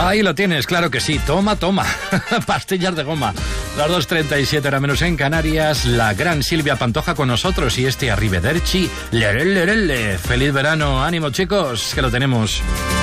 Ahí lo tienes, claro que sí. Toma, toma. Pastillas de goma. Las 2:37 horas menos en Canarias. La gran Silvia Pantoja con nosotros y este arrivederci. Lerelle. Feliz verano. Ánimo, chicos, que lo tenemos.